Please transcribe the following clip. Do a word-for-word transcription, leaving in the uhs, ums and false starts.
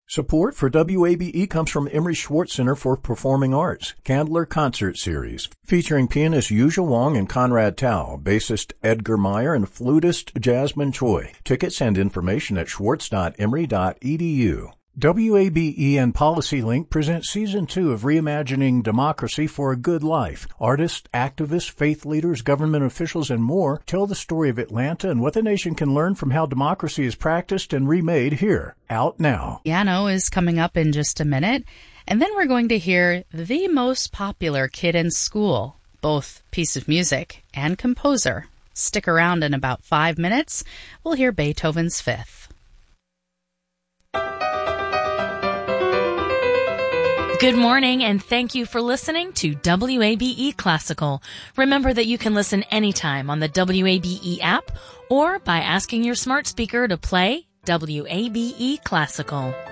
Support for W A B E comes from Emery Schwartz Center for Performing Arts, Candler Concert Series, featuring pianist Yuzha Wong and Conrad Tao, bassist Edgar Meyer, and flutist Jasmine Choi. Tickets and information at schwartz dot emory dot e d u. W A B E and PolicyLink present Season two of Reimagining Democracy for a Good Life. Artists, activists, faith leaders, government officials, and more tell the story of Atlanta and what the nation can learn from how democracy is practiced and remade here. Out now. Piano is coming up in just a minute, and then we're going to hear the most popular kid in school, both piece of music and composer. Stick around in about five minutes. We'll hear Beethoven's Fifth. Good morning, and thank you for listening to W A B E Classical. Remember that you can listen anytime on the W A B E app or by asking your smart speaker to play W A B E Classical.